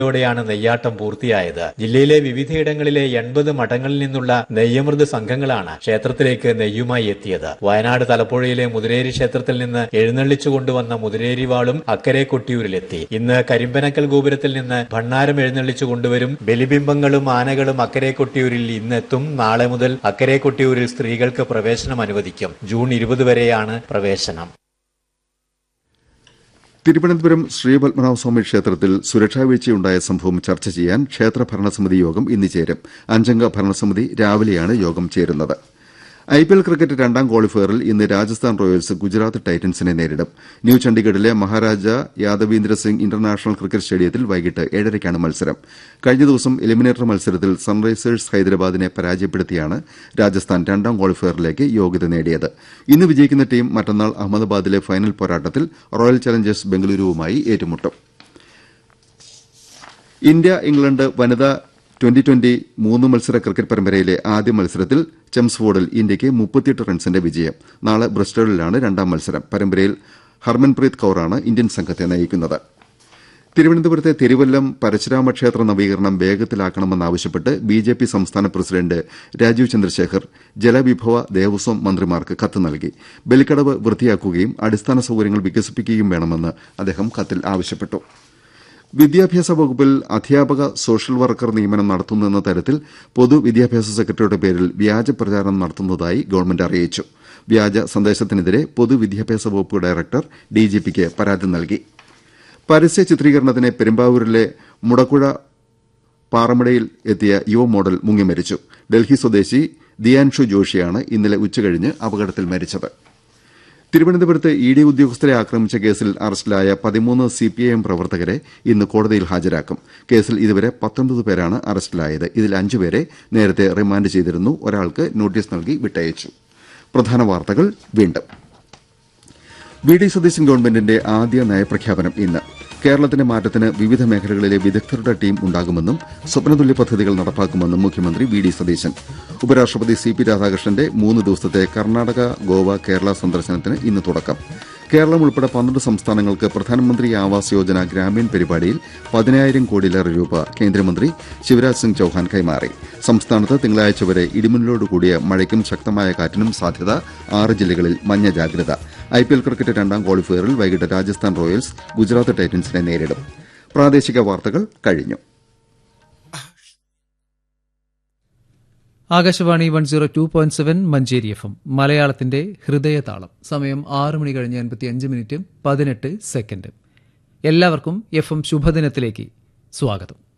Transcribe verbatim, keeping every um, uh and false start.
ോടെയാണ് നെയ്യാട്ടം പൂർത്തിയായത്. ജില്ലയിലെ വിവിധയിടങ്ങളിലെ എൺപത് മഠങ്ങളിൽ നിന്നുള്ള നെയ്യമൃത് സംഘങ്ങളാണ് ക്ഷേത്രത്തിലേക്ക് നെയ്യുമായി എത്തിയത്. വയനാട് തലപ്പുഴയിലെ മുതിരേരി ക്ഷേത്രത്തിൽ നിന്ന് എഴുന്നള്ളിച്ചു കൊണ്ടുവന്ന മുതിരേരി വാളും അക്കരെ കൊട്ടിയൂരിലെത്തി. ഇന്ന് കരിമ്പനക്കൽ ഗോപുരത്തിൽ നിന്ന് ഭണ്ണാരം എഴുന്നള്ളിച്ചു കൊണ്ടുവരും. ബലിബിംബങ്ങളും ആനകളും അക്കരെ കൊട്ടിയൂരിൽ ഇന്നെത്തും. നാളെ മുതൽ അക്കരെ കൊട്ടിയൂരിൽ സ്ത്രീകൾക്ക് പ്രവേശനം അനുവദിക്കും. ജൂൺ ഇരുപത് വരെയാണ് പ്രവേശനം. തിരുവനന്തപുരം ശ്രീപത്മനാഭസ്വാമി ക്ഷേത്രത്തിൽ സുരക്ഷാ വീഴ്ചയുണ്ടായ സംഭവം ചർച്ച ചെയ്യാൻ ക്ഷേത്ര ഭരണസമിതി യോഗം ഇന്ന് ചേരും. അഞ്ചംഗ ഭരണസമിതി രാവിലെയാണ് യോഗം ചേരുന്നത്. ഐപിഎൽ ക്രിക്കറ്റ് രണ്ടാം ക്വാളിഫയറിൽ ഇന്ന് രാജസ്ഥാൻ റോയൽസ് ഗുജറാത്ത് ടൈറ്റൻസിനെ നേരിടും. New ചണ്ഡിഗഡിലെ Maharaja Yadavindra Singh international cricket സ്റ്റേഡിയത്തിൽ വൈകിട്ട് ഏഴരയ്ക്കാണ് മത്സരം. കഴിഞ്ഞ ദിവസം എലിമിനേറ്റർ മത്സരത്തിൽ സൺറൈസേഴ്സ് ഹൈദരാബാദിനെ പരാജയപ്പെടുത്തിയാണ് രാജസ്ഥാൻ രണ്ടാം ക്വാളിഫയറിലേക്ക് യോഗ്യത നേടിയത്. ഇന്ന് വിജയിക്കുന്ന ടീം മറ്റന്നാൾ അഹമ്മദാബാദിലെ ഫൈനൽ പോരാട്ടത്തിൽ റോയൽ ചലഞ്ചേഴ്സ് ബംഗളൂരുവുമായി ഏറ്റുമുട്ടും. ഇന്ത്യ ഇംഗ്ലണ്ട് വനിതാ ട്വന്റി ട്വന്റി മൂന്ന് മത്സര ക്രിക്കറ്റ് പരമ്പരയിലെ ആദ്യ മത്സരത്തിൽ ചെംസ്ഫോർഡിൽ ഇന്ത്യയ്ക്ക് മുപ്പത്തിയെട്ട് റൺസിന്റെ വിജയം. നാളെ ബ്രിസ്റ്റോളിലാണ് രണ്ടാം മത്സരം. പരമ്പരയിൽ ഹർമൻപ്രീത് കൌറാണ് ഇന്ത്യൻ സംഘത്തെ നയിക്കുന്നത്. തിരുവനന്തപുരത്തെ തിരുവല്ലം പരശുരാമ ക്ഷേത്ര നവീകരണം വേഗത്തിലാക്കണമെന്നാവശ്യപ്പെട്ട് ബിജെപി സംസ്ഥാന പ്രസിഡന്റ് രാജീവ് ചന്ദ്രശേഖർ ജലവിഭവ ദേവസ്വം മന്ത്രിമാർക്ക് കത്ത് നൽകി. ബലിക്കടവ് വൃത്തിയാക്കുകയും അടിസ്ഥാന സൌകര്യങ്ങൾ വികസിപ്പിക്കുകയും വേണമെന്ന് അദ്ദേഹം കത്തിൽ ആവശ്യപ്പെട്ടു. വിദ്യാഭ്യാസ വകുപ്പിൽ അധ്യാപക സോഷ്യൽ വർക്കർ നിയമനം നടത്തുന്നെന്ന തരത്തിൽ പൊതുവിദ്യാഭ്യാസ സെക്രട്ടറിയുടെ പേരിൽ വ്യാജ പ്രചാരണം നടത്തുന്നതായി ഗവൺമെന്റ് അറിയിച്ചു. വ്യാജ സന്ദേശത്തിനെതിരെ പൊതുവിദ്യാഭ്യാസ വകുപ്പ് ഡയറക്ടർ ഡിജിപിക്ക് പരാതി നൽകി. പരസ്യ ചിത്രീകരണത്തിന് പെരുമ്പാവൂരിലെ മുടക്കുഴ പാറമടയിൽ എത്തിയ യുവ മോഡൽ മുങ്ങി മരിച്ചു. ഡൽഹി സ്വദേശി ദിയാൻഷു ജോഷിയാണ് ഇന്നലെ ഉച്ചകഴിഞ്ഞ് അപകടത്തിൽ മരിച്ചത്. തിരുവനന്തപുരത്ത് ഇ ഡി ഉദ്യോഗസ്ഥരെ ആക്രമിച്ച കേസിൽ അറസ്റ്റിലായ പതിമൂന്ന് സിപിഐഎം പ്രവർത്തകരെ ഇന്ന് കോടതിയിൽ ഹാജരാക്കും. കേസിൽ ഇതുവരെ പത്തൊൻപത് പേരാണ് അറസ്റ്റിലായത്. ഇതിൽ അഞ്ചുപേരെ നേരത്തെ റിമാൻഡ് ചെയ്തിരുന്നു. ഒരാൾക്ക് നോട്ടീസ് നൽകി വിട്ടയച്ചു. പ്രധാന വാർത്തകൾ വീണ്ടും. വി ഡി സതീശൻ ഗവൺമെന്റിന്റെ ആദ്യ നയപ്രഖ്യാപനം ഇന്ന്. കേരളത്തിന്റെ മാറ്റത്തിന് വിവിധ മേഖലകളിലെ വിദഗ്ധരുടെ ടീം ഉണ്ടാകുമെന്നും സ്വപ്നതുല്യ പദ്ധതികൾ നടപ്പാക്കുമെന്നും മുഖ്യമന്ത്രി വി ഡി സതീശൻ. ഉപരാഷ്ട്രപതി സി പി രാധാകൃഷ്ണന്റെ മൂന്ന് ദിവസത്തെ കർണാടക ഗോവ കേരള സന്ദർശനത്തിന് ഇന്ന് തുടക്കം. കേരളം ഉൾപ്പെടെ പന്ത്രണ്ട് സംസ്ഥാനങ്ങൾക്ക് പ്രധാനമന്ത്രി ആവാസ് യോജന ഗ്രാമീൺ പരിപാടിയിൽ പതിനായിരം കോടിയിലേറെ രൂപ കേന്ദ്രമന്ത്രി ശിവരാജ് സിംഗ് ചൌഹാൻ കൈമാറി. സംസ്ഥാനത്ത് തിങ്കളാഴ്ച വരെ ഇടിമിന്നലോടുകൂടിയ മഴയ്ക്കും ശക്തമായ കാറ്റിനും സാധ്യത. ആറ് ജില്ലകളിൽ മഞ്ഞ ജാഗ്രത. ഐപിഎൽ ക്രിക്കറ്റ് രണ്ടാം ക്വാളിഫയറിൽ വൈകിട്ട് രാജസ്ഥാൻ റോയൽസ് ഗുജറാത്ത് ടൈറ്റൻസിനെ നേരിടും. പ്രാദേശിക വാർത്തകൾ കഴിഞ്ഞു. Akashvani one zero two point seven Manjeri F M മലയാളത്തിന്റെ ഹൃദയതാളം. സമയം ആറ് മണി കഴിഞ്ഞ് അൻപത്തിയഞ്ച് മിനിറ്റ് പതിനെട്ട് സെക്കൻഡ്. എല്ലാവർക്കും എഫ് എം ശുഭദിനത്തിലേക്ക് സ്വാഗതം.